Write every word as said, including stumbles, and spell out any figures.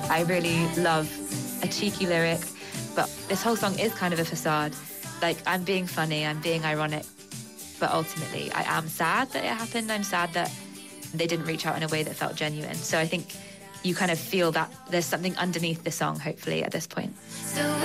I really love a cheeky lyric, but this whole song is kind of a facade. Like, I'm being funny, I'm being ironic, but ultimately I am sad that it happened. I'm sad that they didn't reach out in a way that felt genuine. So I think you kind of feel that there's something underneath the song, hopefully, at this point. So